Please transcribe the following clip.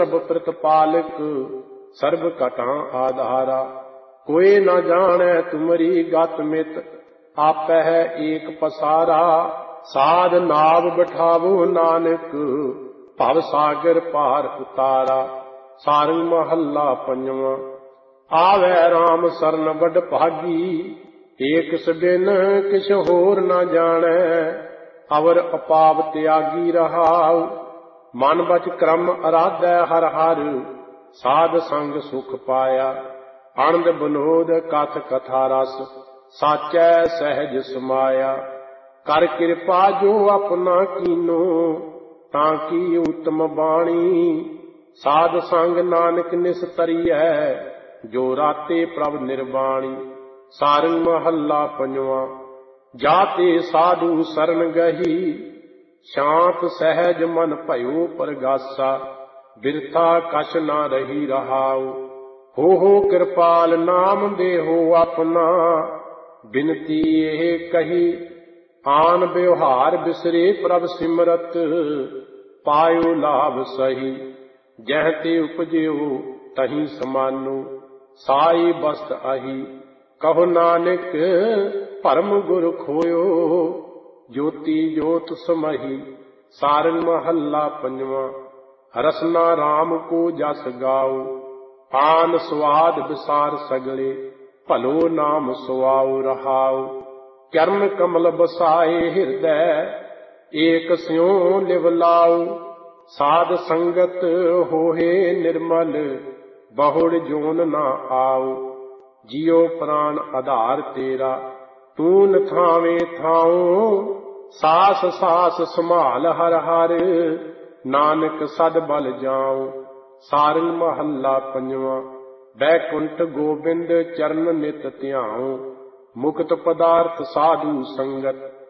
सब प्रतिपालक सर्व कटां आधारा। कोई न जाने तुमरी गत मित आपै है एक पसारा। साध नाव बिठावो नानक भव सागर पार उतारा। सारंग महला पंजवा। आवे राम सरन बड़ भागी एक सबिन किछ होर न जाने। अवर अपाव त्यागी रहाउ मन बच क्रम अराधै हर हर। साध संग सुख पाया आनंद बनोद कथ कथा रस। साचै सहज समाया कर कृपा जो अपना कीनो ताकि उत्तम बाणी। साध संग नानक निस्तरियै जो राते प्रभ निर्वाणी। सारंग महला पंजवा। जाते साधु शरण गही शांत सहज मन भयो परगासा। बिरथा कछ न रही रहाउ हो कृपाल नाम देहो अपना। बिनती एह कही आन व्यवहार बिसरे प्रभ सिमरत। पायो लाभ सही जह ते उपजयो तही समानो। साई बस्त अही कहो नानक परम गुर खोयो। ज्योति ज्योत समही। सारंग महला पंजवा। रसना राम को जस गाओ आन स्वाद विसार सगले। भलो नाम सुआओ रहाओ चरण कमल बसाए हृदय एक स्यों लिव लाओ। साध संगत होहे निर्मल बहुड़ जोन न आओ। जियो प्राण आधार तेरा तून थावे थाओ। सास सास संभाल हर हर नानक सद बल जाओ। सारंग महला पंजवा। बैकुंठ गोबिंद चरण नित ध्याओ। मुक्त पदार्थ साधु संगत